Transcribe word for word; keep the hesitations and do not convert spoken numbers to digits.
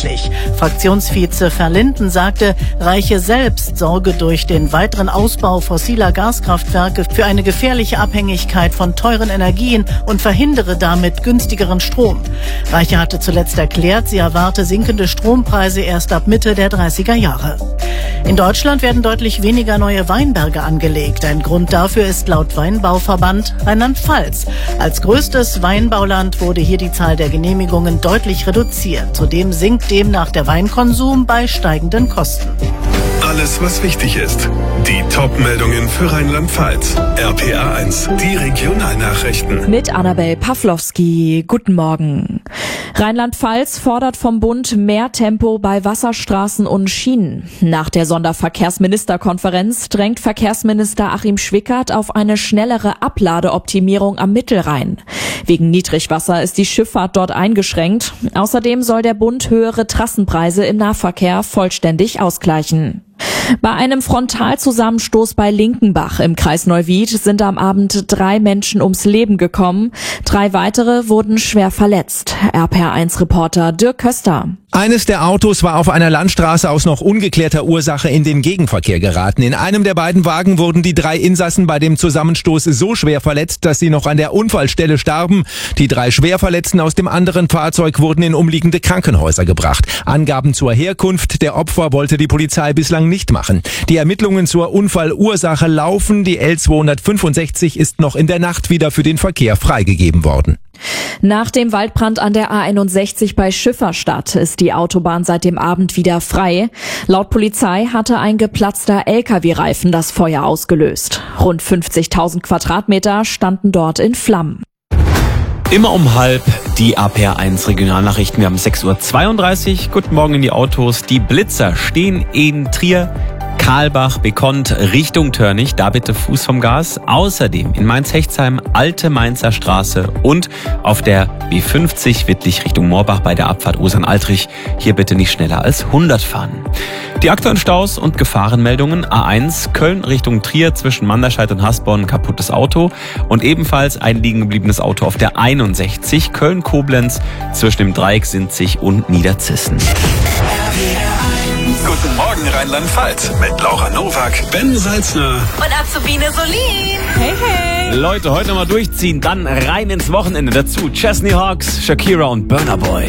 möglich. Fraktionsvize Verlinden sagte, Reiche selbst sorge durch den weiteren Ausbau fossiler Gaskraftwerke für eine gefährliche Abhängigkeit von teuren Energien und verhindere damit günstigeren Strom. Reiche hatte zuletzt erklärt, sie erwarte sinkende Strompreise erst ab Mitte der dreißiger Jahre. In Deutschland werden deutlich weniger neue Weinberge angelegt. Ein Grund dafür ist laut Weinbauverband Rheinland-Pfalz. Als größtes Weinbauland wurde hier die Zahl der Genehmigungen deutlich reduziert. Zudem sinkt demnach der Weinkonsum bei steigenden Kosten. Alles, was wichtig ist. Die Top-Meldungen für Rheinland-Pfalz. R P A eins, die Regionalnachrichten. Mit Annabel Pawlowski. Guten Morgen. Rheinland-Pfalz fordert vom Bund mehr Tempo bei Wasserstraßen und Schienen. Nach der Sonderverkehrsministerkonferenz drängt Verkehrsminister Achim Schwickert auf eine schnellere Abladeoptimierung am Mittelrhein. Wegen Niedrigwasser ist die Schifffahrt dort eingeschränkt. Außerdem soll der Bund höhere Trassenpreise im Nahverkehr vollständig ausgleichen. Bei einem Frontalzusammenstoß bei Linkenbach im Kreis Neuwied sind am Abend drei Menschen ums Leben gekommen. Drei weitere wurden schwer verletzt. R P A eins Reporter Dirk Köster. Eines der Autos war auf einer Landstraße aus noch ungeklärter Ursache in den Gegenverkehr geraten. In einem der beiden Wagen wurden die drei Insassen bei dem Zusammenstoß so schwer verletzt, dass sie noch an der Unfallstelle starben. Die drei Schwerverletzten aus dem anderen Fahrzeug wurden in umliegende Krankenhäuser gebracht. Angaben zur Herkunft der Opfer wollte die Polizei bislang nicht machen. Die Ermittlungen zur Unfallursache laufen. Die L zweihundertfünfundsechzig ist noch in der Nacht wieder für den Verkehr freigegeben worden. Nach dem Waldbrand an der A einundsechzig bei Schifferstadt ist die Autobahn seit dem Abend wieder frei. Laut Polizei hatte ein geplatzter L K W-Reifen das Feuer ausgelöst. Rund fünfzigtausend Quadratmeter standen dort in Flammen. Immer um halb die R P A eins Regionalnachrichten. Wir haben sechs Uhr zweiunddreißig. Guten Morgen in die Autos. Die Blitzer stehen in Trier, Karlbach, Bekont, Richtung Törnich, da bitte Fuß vom Gas. Außerdem in Mainz-Hechtsheim, Alte Mainzer Straße und auf der B fünfzig Wittlich Richtung Moorbach bei der Abfahrt Osern-Altrich. Hier bitte nicht schneller als hundert fahren. Die aktuellen Staus und Gefahrenmeldungen. A eins Köln Richtung Trier zwischen Manderscheid und Hasborn, kaputtes Auto. Und ebenfalls ein liegen gebliebenes Auto auf der einundsechzig Köln-Koblenz zwischen dem Dreieck Sinzig und Niederzissen. Guten Morgen Rheinland-Pfalz mit Laura Nowak, Ben Salzner und Azubine Solin. Hey, hey. Leute, heute mal durchziehen, dann rein ins Wochenende. Dazu Chesney Hawks, Shakira und Burna Boy.